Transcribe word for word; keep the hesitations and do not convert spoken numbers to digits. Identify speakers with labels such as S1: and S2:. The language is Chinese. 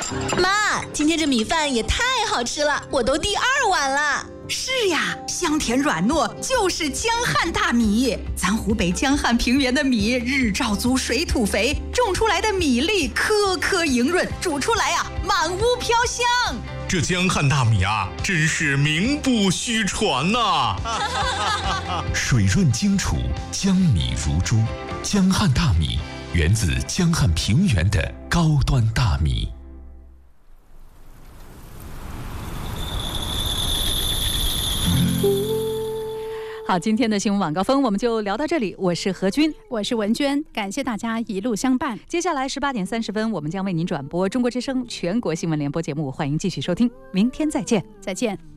S1: 妈，今天这米饭也太好吃了，我都第二碗了。
S2: 是呀，香甜软糯，就是江汉大米。咱湖北江汉平原的米日照足，水土肥，种出来的米粒颗颗莹润，煮出来啊，满屋飘香。
S3: 这江汉大米啊，真是名不虚传呐、
S4: 啊！水润精储，江米如珠。江汉大米源自江汉平原的高端大米。
S5: 好，今天的新闻晚高峰我们就聊到这里。我是何军，
S6: 我是文娟，感谢大家一路相伴。
S5: 接下来十八点三十分，我们将为您转播中国之声全国新闻联播节目，欢迎继续收听，明天再见，
S6: 再见。